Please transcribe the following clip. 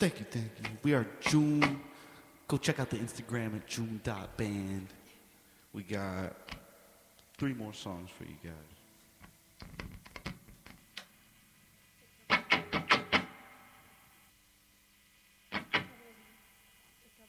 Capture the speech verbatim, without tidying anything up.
Thank you, thank you. We are June. Go check out the Instagram at june dot band. We got three more songs for you guys.